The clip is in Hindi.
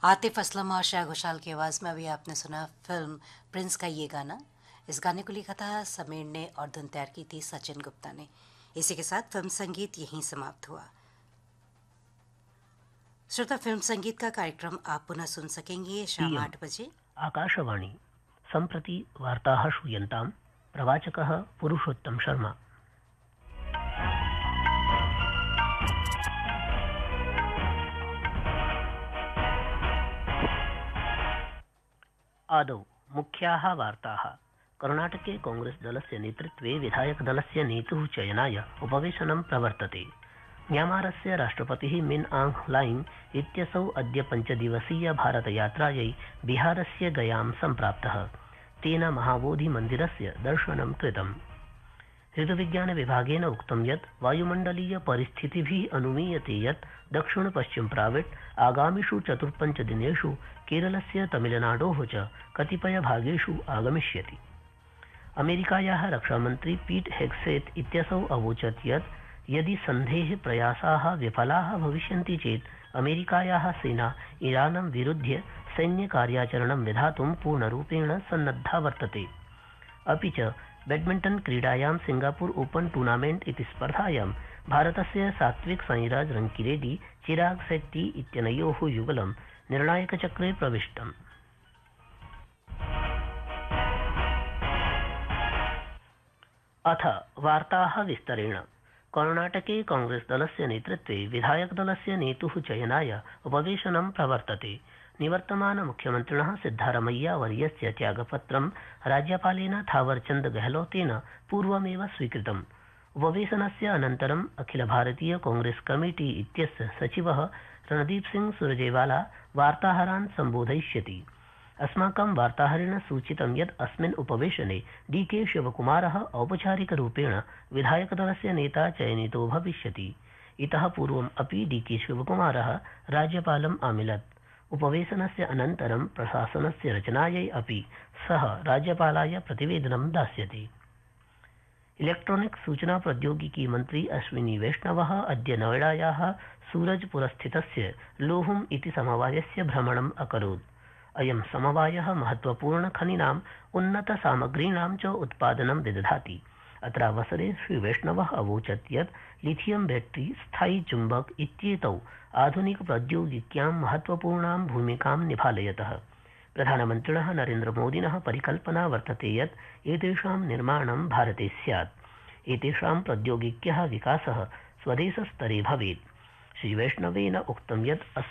आतिफ असलम और श्रेया घोषाल की आवाज़ में अभी आपने सुना फिल्म प्रिंस का ये गाना। इस गाने को लिखा था समीर ने और धुन तैयार की थी सचिन गुप्ता ने। इसी के साथ फिल्म संगीत यहीं समाप्त हुआ। श्रोता, फिल्म संगीत का कार्यक्रम आप पुनः सुन सकेंगे शाम इयम् 8 बजे। आकाशवाणी सम्प्रति वार्ताः श्रूयन्ताम्। प्रवाचकः पुरुषोत्तम शर्मा। आदौ मुख्याः वार्ताः। कर्णाटके कांग्रेसदलस्य नेतृत्वे विधायकदलस्य नेतुः चयनाय उपवेशनं प्रवर्तते। म्यांमारस्य राष्ट्रपतिः मिन आंग ह्लाइंग इत्यसौ अद्य पञ्चदिवसीय भारतयात्रायै बिहारस्य गयां सम्प्राप्तः। तेन महाबोधिमन्दिरस्य दर्शनं कृतम्। ऋतुविज्ञानविभागेन उक्तं यत् वायुमण्डलीय परिस्थितिभिः अनुमीयते यत् दक्षिण पश्चिम प्राविट् आगामिषु 4-5 दिनेषु केरलस्य तमिलनाडोः च कतिपयभागेषु आगमिष्यति। अमेरिकायाः रक्षामन्त्री पीट हेग्सेत् इत्यसौ अवोचत् यत् यदि सन्धेः प्रयासाः विफलाः भविष्यन्ति चेत् अमेरिकायाः सेना ईरानं विरुध्य सैन्यकार्याचरणं विधातुं पूर्णरूपेण सन्नद्धा वर्तते। अपि च बैडमिण्टन् क्रीडायां सिंगापुर ओपन टूर्नामेण्ट् इति स्पर्धायां भारतस्य सात्विक साईराज रंकिरेड्डी चिराग शेट्टी इत्यनयोः युगलं निर्णायकचक्रे प्रविष्टम्। अथ वार्ताः विस्तरेण। कर्णाटके कांग्रेसदलस्य नेतृत्वे विधायकदलस्य नेतुः चयनाय उपवेशनं प्रवर्तते। निवर्तमान मुख्यमन्त्रिणः सिद्धारमैयावर्यस्य त्यागपत्रं राज्यपालेन थावरचन्द गहलोतेन पूर्वमेव स्वीकृतम्। उपवेशनस्य अनन्तरम् अखिल भारतीय कांग्रेस कमेटी इत्यस्य सचिवः रणदीप सिंह सुरजेवाला वार्ताहरान् सम्बोधयिष्यति। अस्माकं वार्ताहरेण सूचितं यत् अस्मिन् उपवेशने डीके शिवकुमारः औपचारिकरूपेण विधायकदलस्य नेता चयनितो भविष्यति। इतः पूर्वम् अपि डीके शिवकुमारः राज्यपालम् आमिलत्। उपवेशनस्य अनन्तरं प्रशासनस्य रचनायै अपि सः राज्यपालाय प्रतिवेदनं दास्यति। इलेक्ट्रॉनिक सूचना प्रौद्योगिकी मन्त्री अश्विनी वैष्णवः अद्य नोएडायाः सूरजपुरस्थितस्य लोहुम इति समवायस्य भ्रमणम् अकरोत्। अयं समवायः महत्वपूर्णखनीनाम् उन्नतसामग्रीणां च उत्पादनं विदधाति। अत्रावसरे श्रीवैष्णवः अवोचत् यत् लिथियम बैटरी, स्थायी चुम्बक इत्येतौ आधुनिक प्रौद्योगिक्यां महत्वपूर्णां भूमिकां निभालयतः। प्रधानमन्त्रिणः नरेन्द्रमोदिनः परिकल्पना वर्तते यत् एतेषां निर्माणं भारते स्यात्। एतेषां प्रौद्योगिक्यः विकासः स्वदेशस्तरे भवेत्। श्रीवैष्णवेन उक्तं यत्